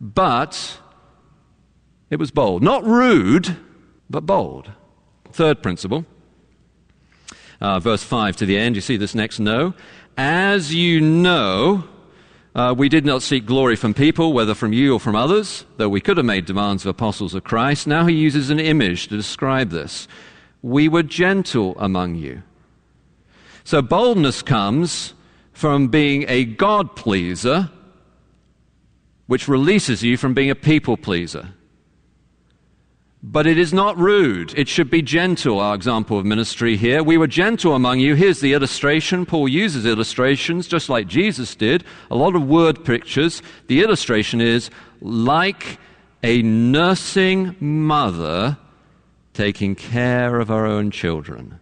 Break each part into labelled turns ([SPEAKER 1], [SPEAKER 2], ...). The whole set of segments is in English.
[SPEAKER 1] but it was bold. Not rude, but bold. Third principle, verse 5 to the end, you see this next no. As you know, we did not seek glory from people, whether from you or from others, though we could have made demands of apostles of Christ. Now he uses an image to describe this. We were gentle among you. So boldness comes from being a God pleaser, which releases you from being a people pleaser. But it is not rude. It should be gentle, our example of ministry here. We were gentle among you. Here's the illustration. Paul uses illustrations just like Jesus did. A lot of word pictures. The illustration is like a nursing mother taking care of her own children.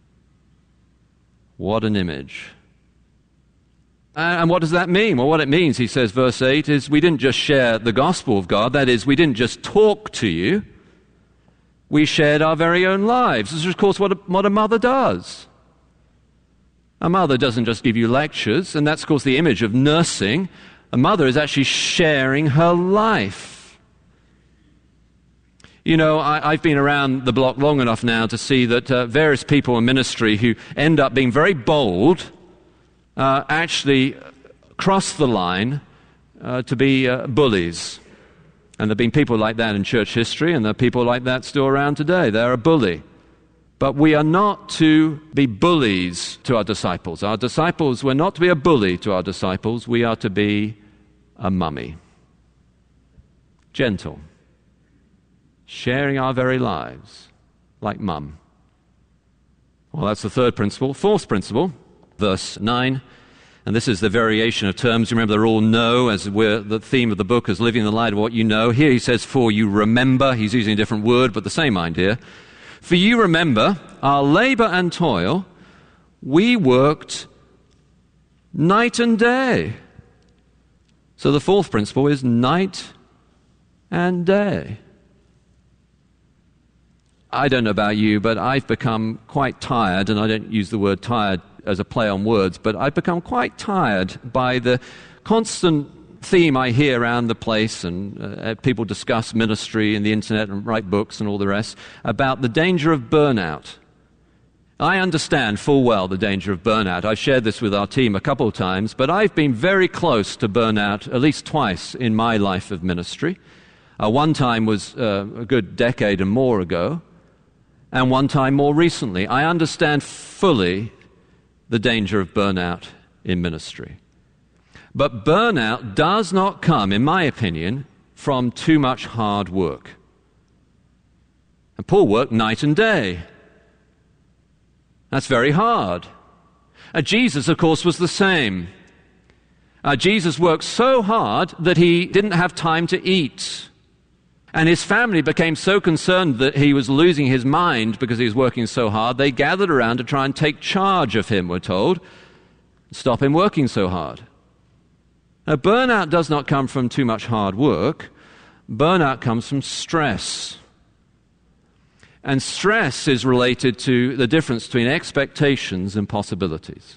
[SPEAKER 1] What an image. And what does that mean? Well, what it means, he says, verse 8, is we didn't just share the gospel of God. That is, we didn't just talk to you. We shared our very own lives. This is, of course, what a mother does. A mother doesn't just give you lectures, and that's, of course, the image of nursing. A mother is actually sharing her life. You know, I've been around the block long enough now to see that various people in ministry who end up being very bold actually cross the line to be bullies. And there have been people like that in church history, and there are people like that still around today. They're a bully. But we are not to be bullies to our disciples. Our disciples, we're not to be a bully to our disciples. We are to be a mummy. Gentle. Sharing our very lives like mum. Well, that's the third principle. Fourth principle, verse 9. And this is the variation of terms. Remember, they're all know, as the theme of the book is living in the light of what you know. Here he says, for you remember. He's using a different word, but the same idea. For you remember our labor and toil. We worked night and day. So the fourth principle is night and day. I don't know about you, but I've become quite tired, and I don't use the word tired as a play on words, but I've become quite tired by the constant theme I hear around the place, and people discuss ministry and the internet and write books and all the rest, about the danger of burnout. I understand full well the danger of burnout. I've shared this with our team a couple of times, but I've been very close to burnout at least twice in my life of ministry. One time was a good decade and more ago, and one time more recently. I understand fully the danger of burnout in ministry. But burnout does not come, in my opinion, from too much hard work. And Paul worked night and day. That's very hard. Jesus, of course, was the same. Jesus worked so hard that he didn't have time to eat. And his family became so concerned that he was losing his mind because he was working so hard, they gathered around to try and take charge of him, we're told, stop him working so hard. Now, burnout does not come from too much hard work. Burnout comes from stress. And stress is related to the difference between expectations and possibilities.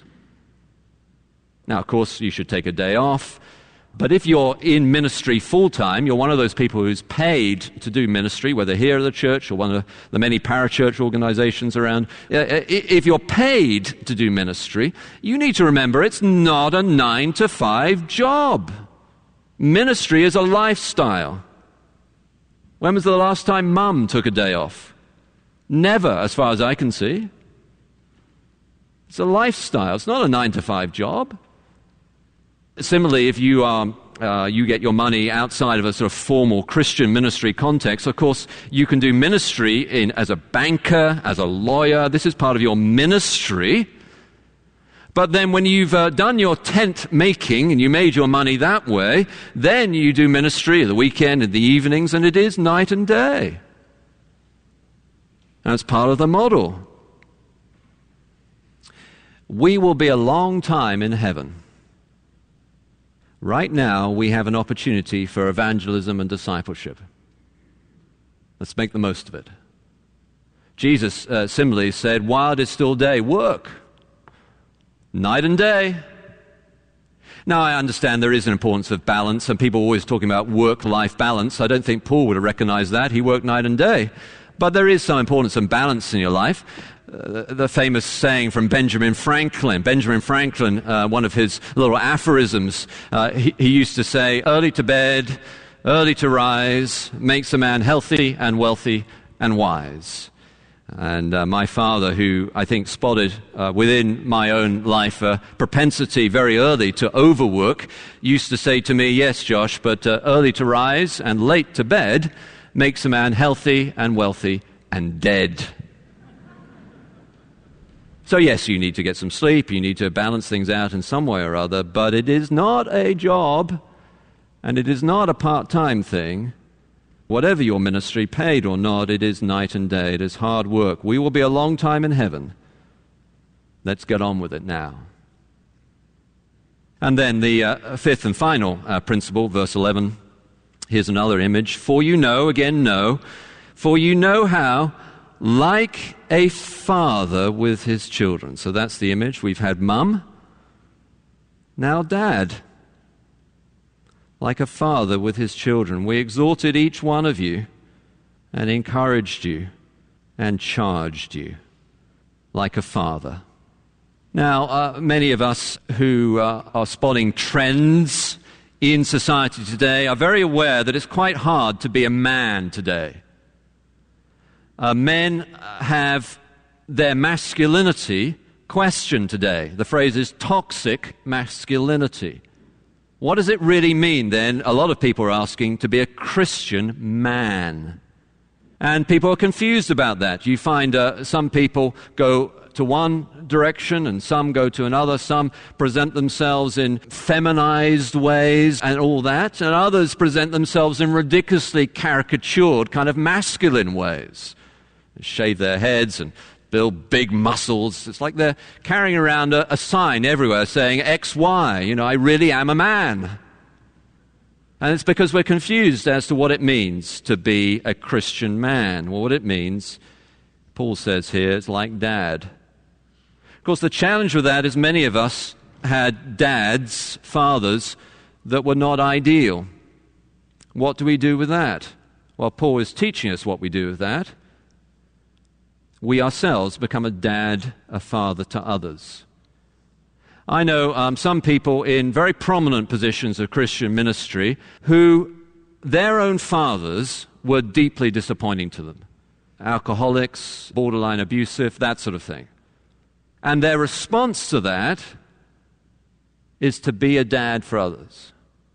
[SPEAKER 1] Now, of course, you should take a day off. But if you're in ministry full-time, you're one of those people who's paid to do ministry, whether here at the church or one of the many parachurch organizations around. If you're paid to do ministry, you need to remember it's not a 9-to-5 job. Ministry is a lifestyle. When was the last time Mum took a day off? Never, as far as I can see. It's a lifestyle. It's not a 9-to-5 job. Similarly, if you get your money outside of a sort of formal Christian ministry context, of course, you can do ministry as a banker, as a lawyer. This is part of your ministry. But then when you've done your tent making and you made your money that way, then you do ministry at the weekend and the evenings, and it is night and day. That's part of the model. We will be a long time in heaven. Right now, we have an opportunity for evangelism and discipleship. Let's make the most of it. Jesus similarly said, while it is still day, work. Night and day. Now, I understand there is an importance of balance, and people are always talking about work-life balance. I don't think Paul would have recognized that. He worked night and day. But there is some importance and balance in your life. The famous saying from Benjamin Franklin, one of his little aphorisms, he used to say, early to bed, early to rise, makes a man healthy and wealthy and wise. And my father, who I think spotted within my own life a propensity very early to overwork, used to say to me, yes, Josh, but early to rise and late to bed makes a man healthy and wealthy and dead. So yes, you need to get some sleep, you need to balance things out in some way or other, but it is not a job, and it is not a part-time thing. Whatever your ministry, paid or not, it is night and day. It is hard work. We will be a long time in heaven. Let's get on with it now. And then the fifth and final principle, verse 11. Here's another image. For you know, again, know. For you know how, like a father with his children. So that's the image. We've had mum, now dad. Like a father with his children. We exhorted each one of you and encouraged you and charged you like a father. Now, many of us who are spotting trends in society today are very aware that it's quite hard to be a man today. Men have their masculinity questioned today. The phrase is toxic masculinity. What does it really mean, then, a lot of people are asking, to be a Christian man? And people are confused about that. You find some people go to one direction and some go to another. Some present themselves in feminized ways and all that, and others present themselves in ridiculously caricatured, kind of masculine ways. They shave their heads and build big muscles. It's like they're carrying around a sign everywhere saying XY, I really am a man. And it's because we're confused as to what it means to be a Christian man. Well, what it means, Paul says here, it's like dad. Of course, the challenge with that is many of us had dads, fathers, that were not ideal. What do we do with that? Well, Paul is teaching us what we do with that. We ourselves become a dad, a father to others. I know some people in very prominent positions of Christian ministry who their own fathers were deeply disappointing to them. Alcoholics, borderline abusive, that sort of thing. And their response to that is to be a dad for others.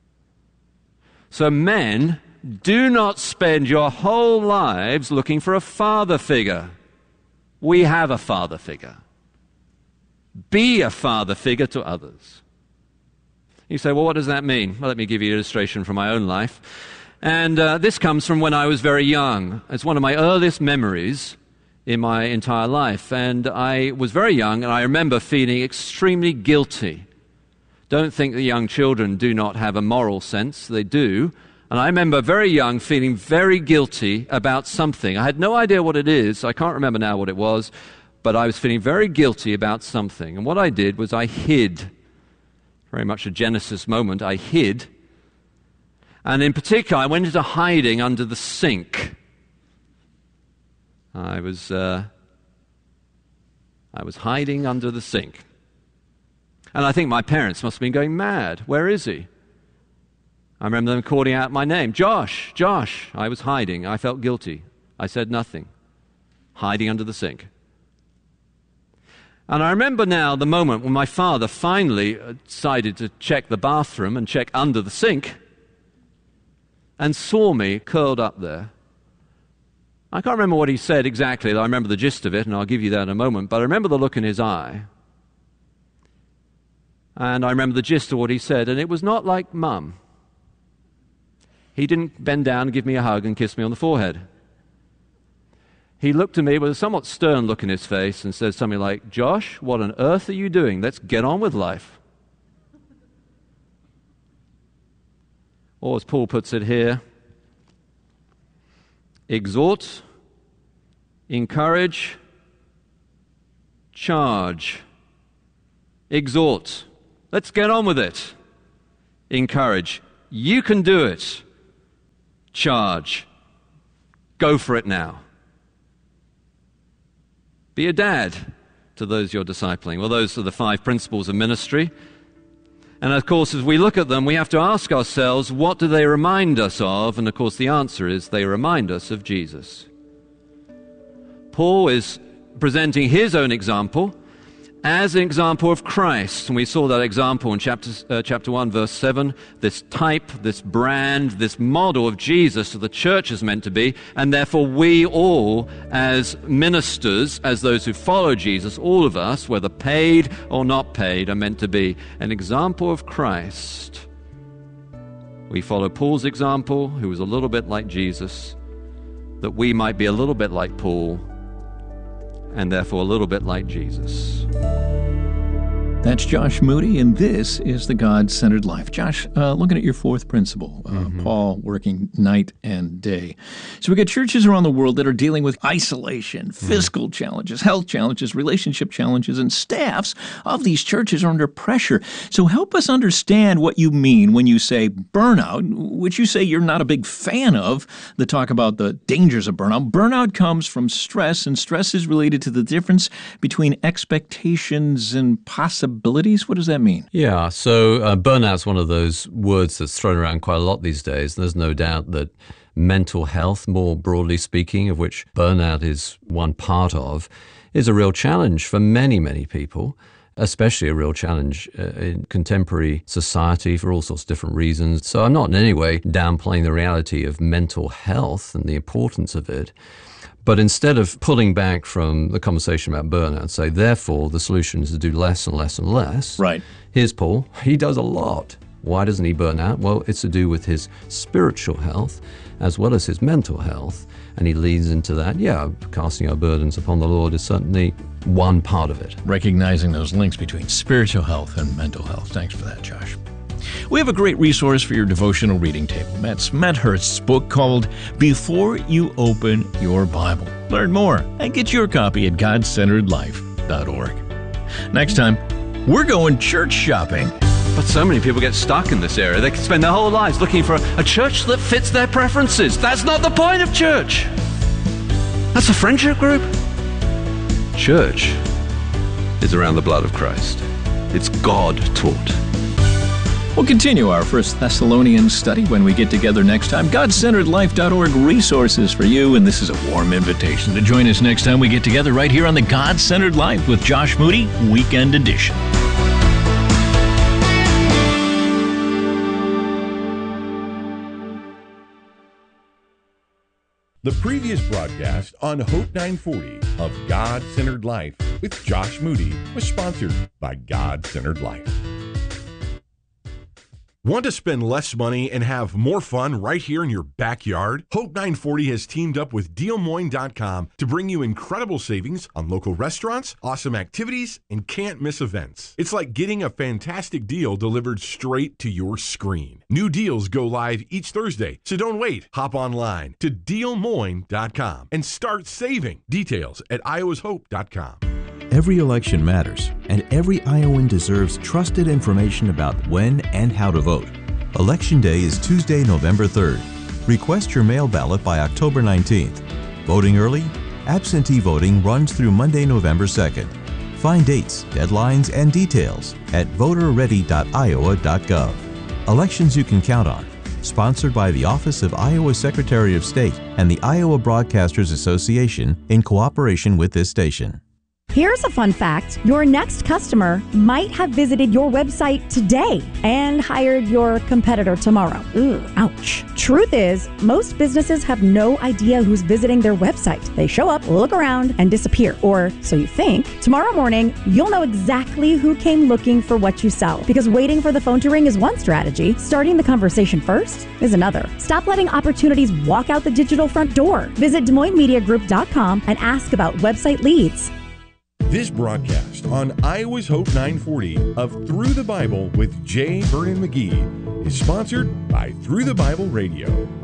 [SPEAKER 1] So men, do not spend your whole lives looking for a father figure. We have a father figure. Be a father figure to others. You say, well, what does that mean? Well, let me give you an illustration from my own life. And this comes from when I was very young. It's one of my earliest memories in my entire life. And I was very young, and I remember feeling extremely guilty. Don't think that young children do not have a moral sense. They do. And I remember very young feeling very guilty about something. I had no idea what it is. I can't remember now what it was. But I was feeling very guilty about something. And what I did was I hid. Very much a Genesis moment. I hid. And in particular, I went into hiding under the sink. I was hiding under the sink. And I think my parents must have been going mad. Where is he? I remember them calling out my name. Josh, Josh. I was hiding. I felt guilty. I said nothing. Hiding under the sink. And I remember now the moment when my father finally decided to check the bathroom and check under the sink and saw me curled up there. I can't remember what he said exactly. I remember the gist of it, and I'll give you that in a moment. But I remember the look in his eye. And I remember the gist of what he said. And it was not like Mum. He didn't bend down and give me a hug and kiss me on the forehead. He looked at me with a somewhat stern look in his face and said something like, Josh, what on earth are you doing? Let's get on with life. Or as Paul puts it here, exhort, encourage, charge. Exhort. Let's get on with it. encourage. You can do it. Charge. Go for it now. Be a dad to those you're discipling. Well, those are the 5 principles of ministry. And of course, as we look at them, we have to ask ourselves, what do they remind us of? And of course, the answer is they remind us of Jesus. Paul is presenting his own example as an example of Christ. And we saw that example in chapter 1, verse 7, this type, this brand, this model of Jesus that the church is meant to be, and therefore we all, as ministers, as those who follow Jesus, all of us, whether paid or not paid, are meant to be an example of Christ. We follow Paul's example, who was a little bit like Jesus, that we might be a little bit like Paul, and therefore a little bit like Jesus.
[SPEAKER 2] That's Josh Moody, and this is the God-Centered Life. Josh, looking at your 4th principle, Paul working night and day. So we got churches around the world that are dealing with isolation, fiscal challenges, health challenges, relationship challenges, and staffs of these churches are under pressure. So help us understand what you mean when you say burnout, which you say you're not a big fan of, the talk about the dangers of burnout. Burnout comes from stress, and stress is related to the difference between expectations and possibilities. What does that mean?
[SPEAKER 3] Yeah, so burnout's one of those words that's thrown around quite a lot these days. And there's no doubt that mental health, more broadly speaking, of which burnout is one part of, is a real challenge for many, many people, especially a real challenge in contemporary society for all sorts of different reasons. So I'm not in any way downplaying the reality of mental health and the importance of it. But instead of pulling back from the conversation about burnout, say, therefore, the solution is to do less and less and less.
[SPEAKER 2] Right.
[SPEAKER 3] Here's Paul. He does a lot. Why doesn't he burn out? Well, it's to do with his spiritual health as well as his mental health. And he leads into that. Yeah, casting our burdens upon the Lord is certainly one part of it.
[SPEAKER 2] Recognizing those links between spiritual health and mental health. Thanks for that, Josh. We have a great resource for your devotional reading table. That's Matt Hurst's book called Before You Open Your Bible. Learn more and get your copy at godcenteredlife.org. Next time, we're going church shopping.
[SPEAKER 1] But so many people get stuck in this area. They can spend their whole lives looking for a church that fits their preferences. That's not the point of church. That's a friendship group. Church is around the blood of Christ. It's God-taught.
[SPEAKER 2] We'll continue our 1 Thessalonians study when we get together next time. GodCenteredLife.org resources for you, and this is a warm invitation to join us next time we get together right here on the God-Centered Life with Josh Moody, Weekend Edition.
[SPEAKER 4] The previous broadcast on Hope 940 of God-Centered Life with Josh Moody was sponsored by God-Centered Life. Want to spend less money and have more fun right here in your backyard? Hope 940 has teamed up with DealMoine.com to bring you incredible savings on local restaurants, awesome activities, and can't miss events. It's like getting a fantastic deal delivered straight to your screen. New deals go live each Thursday, so don't wait. Hop online to DealMoine.com and start saving. Details at iowashope.com.
[SPEAKER 5] Every election matters, and every Iowan deserves trusted information about when and how to vote. Election Day is Tuesday, November 3rd. Request your mail ballot by October 19th. Voting early? Absentee voting runs through Monday, November 2nd. Find dates, deadlines, and details at voterready.iowa.gov. Elections you can count on. Sponsored by the Office of Iowa Secretary of State and the Iowa Broadcasters Association in cooperation with this station.
[SPEAKER 6] Here's a fun fact. Your next customer might have visited your website today and hired your competitor tomorrow. Ooh, ouch. Truth is, most businesses have no idea who's visiting their website. They show up, look around, and disappear. Or so you think. Tomorrow morning, you'll know exactly who came looking for what you sell. Because waiting for the phone to ring is one strategy. Starting the conversation first is another. Stop letting opportunities walk out the digital front door. Visit DesMoinesMediaGroup.com and ask about website leads.
[SPEAKER 4] This broadcast on Iowa's Hope 940 of Through the Bible with J. Vernon McGee is sponsored by Through the Bible Radio.